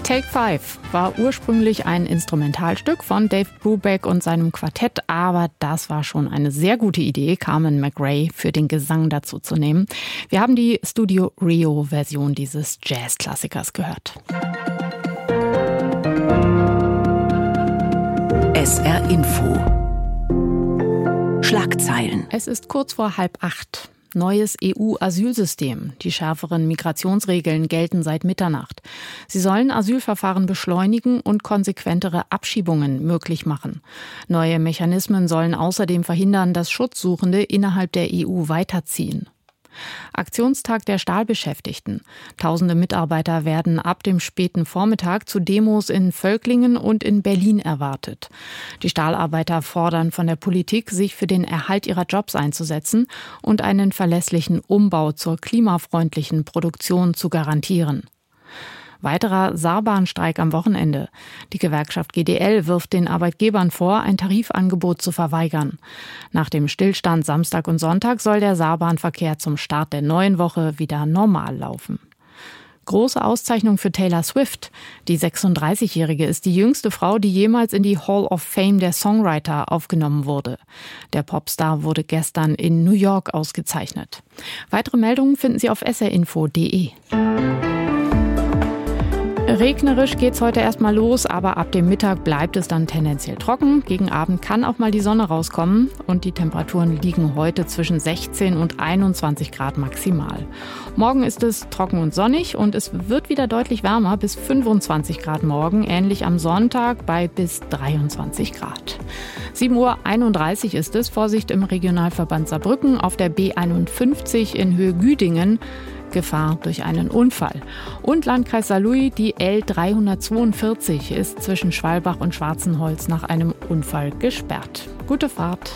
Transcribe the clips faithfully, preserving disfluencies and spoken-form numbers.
Take Five war ursprünglich ein Instrumentalstück von Dave Brubeck und seinem Quartett, aber das war schon eine sehr gute Idee, Carmen McRae für den Gesang dazu zu nehmen. Wir haben die Studio Rio-Version dieses Jazz-Klassikers gehört. S R Info. Schlagzeilen. Es ist kurz vor halb acht. Neues E U-Asylsystem. Die schärferen Migrationsregeln gelten seit Mitternacht. Sie sollen Asylverfahren beschleunigen und konsequentere Abschiebungen möglich machen. Neue Mechanismen sollen außerdem verhindern, dass Schutzsuchende innerhalb der E U weiterziehen. Aktionstag der Stahlbeschäftigten. Tausende Mitarbeiter werden ab dem späten Vormittag zu Demos in Völklingen und in Berlin erwartet. Die Stahlarbeiter fordern von der Politik, sich für den Erhalt ihrer Jobs einzusetzen und einen verlässlichen Umbau zur klimafreundlichen Produktion zu garantieren. Weiterer Saarbahnstreik am Wochenende. Die Gewerkschaft G D L wirft den Arbeitgebern vor, ein Tarifangebot zu verweigern. Nach dem Stillstand Samstag und Sonntag soll der Saarbahnverkehr zum Start der neuen Woche wieder normal laufen. Große Auszeichnung für Taylor Swift. Die sechsunddreißigjährige ist die jüngste Frau, die jemals in die Hall of Fame der Songwriter aufgenommen wurde. Der Popstar wurde gestern in New York ausgezeichnet. Weitere Meldungen finden Sie auf s r info punkt d e. Regnerisch geht's heute erstmal los, aber ab dem Mittag bleibt es dann tendenziell trocken. Gegen Abend kann auch mal die Sonne rauskommen und die Temperaturen liegen heute zwischen sechzehn und einundzwanzig Grad maximal. Morgen ist es trocken und sonnig und es wird wieder deutlich wärmer, bis fünfundzwanzig Grad morgen, ähnlich am Sonntag bei bis dreiundzwanzig Grad. sieben Uhr einunddreißig ist es, Vorsicht im Regionalverband Saarbrücken auf der B einundfünfzig in Höhe Güdingen. Gefahr durch einen Unfall. Und Landkreis Saarlouis, die L dreihundertzweiundvierzig ist zwischen Schwalbach und Schwarzenholz nach einem Unfall gesperrt. Gute Fahrt.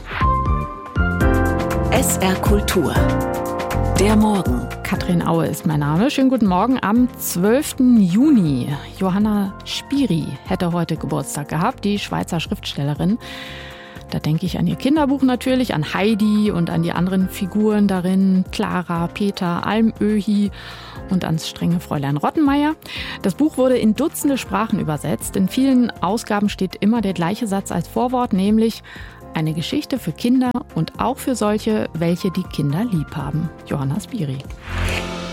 S R Kultur. Der Morgen. Katrin Aue ist mein Name. Schönen guten Morgen am zwölften Juni. Johanna Spyri hätte heute Geburtstag gehabt, die Schweizer Schriftstellerin. Da denke ich an ihr Kinderbuch natürlich, an Heidi und an die anderen Figuren darin, Clara, Peter, Almöhi und ans strenge Fräulein Rottenmeier. Das Buch wurde in Dutzende Sprachen übersetzt. In vielen Ausgaben steht immer der gleiche Satz als Vorwort, nämlich eine Geschichte für Kinder und auch für solche, welche die Kinder lieb haben. Johanna Spyri.